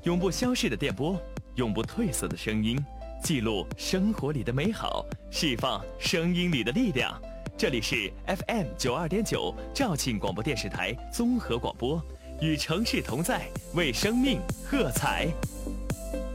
永不消逝的电波，永不褪色的声音，记录生活里的美好，释放声音里的力量。这里是 FM92.9肇庆广播电视台综合广播，与城市同在，为生命喝彩。